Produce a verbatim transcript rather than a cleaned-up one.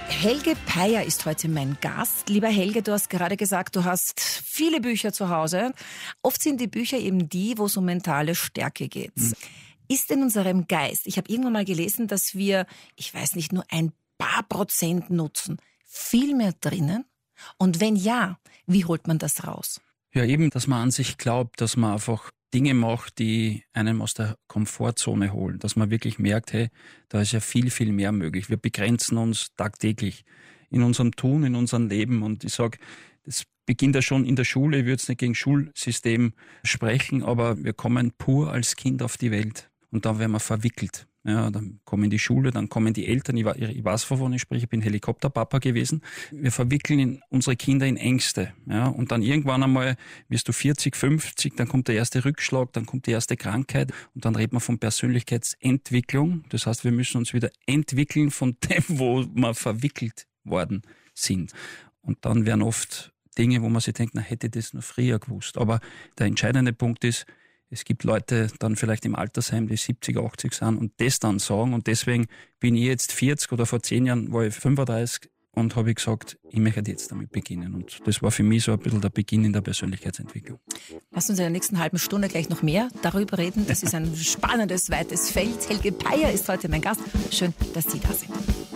Helge Peyer ist heute mein Gast. Lieber Helge, du hast gerade gesagt, du hast viele Bücher zu Hause. Oft sind die Bücher eben die, wo es um mentale Stärke geht. Mhm. Ist in unserem Geist, ich habe irgendwann mal gelesen, dass wir, ich weiß nicht, nur ein paar Prozent nutzen, viel mehr drinnen? Und wenn ja, wie holt man das raus? Ja, eben, dass man an sich glaubt, dass man einfach Dinge macht, die einem aus der Komfortzone holen. Dass man wirklich merkt, hey, da ist ja viel, viel mehr möglich. Wir begrenzen uns tagtäglich in unserem Tun, in unserem Leben. Und ich sage, das beginnt ja schon in der Schule. Ich würde jetzt nicht gegen Schulsystem sprechen, aber wir kommen pur als Kind auf die Welt. Und dann werden wir verwickelt. Ja, dann kommen die Schule, dann kommen die Eltern. Ich, ich weiß, wovon ich spreche, ich bin Helikopterpapa gewesen. Wir verwickeln in, unsere Kinder in Ängste. Ja, und dann irgendwann einmal wirst du vierzig, fünfzig, dann kommt der erste Rückschlag, dann kommt die erste Krankheit und dann redet man von Persönlichkeitsentwicklung. Das heißt, wir müssen uns wieder entwickeln von dem, wo wir verwickelt worden sind. Und dann werden oft Dinge, wo man sich denkt, na, hätte das nur früher gewusst. Aber der entscheidende Punkt ist, es gibt Leute dann vielleicht im Altersheim, die siebzig, achtzig sind und das dann sagen. Und deswegen bin ich jetzt vierzig oder vor zehn Jahren war ich fünfunddreißig und habe ich gesagt, ich möchte jetzt damit beginnen. Und das war für mich so ein bisschen der Beginn in der Persönlichkeitsentwicklung. Lass uns in der nächsten halben Stunde gleich noch mehr darüber reden. Das ist ein spannendes, weites Feld. Helge Peyer ist heute mein Gast. Schön, dass Sie da sind.